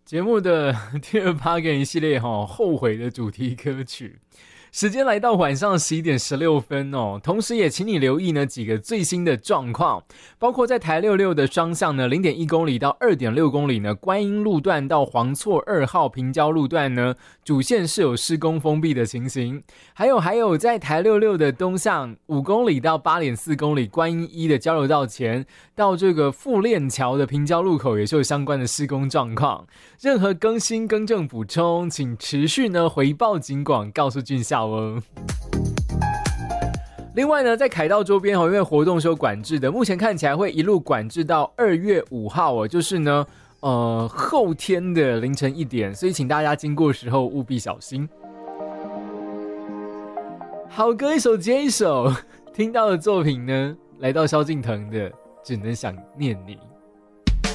节目的第二趴跟一系列后悔的主题歌曲。时间来到晚上11点16分哦，同时也请你留意呢几个最新的状况，包括在台66的双向呢 0.1 公里到 2.6 公里呢，观音路段到黄厝2号平交路段呢，主线是有施工封闭的情形。还有在台66的东向5公里到 8.4 公里，观音1的交流道前到这个富链桥的平交路口也是有相关的施工状况。任何更新更正补充，请持续呢回报警广告诉俊孝哦。另外呢，在凯道周边因为活动是有管制的，目前看起来会一路管制到2月5号哦，就是呢后天的凌晨1点，所以请大家经过的时候务必小心。好歌一首接一首，听到的作品呢，来到萧敬腾的《只能想念你》。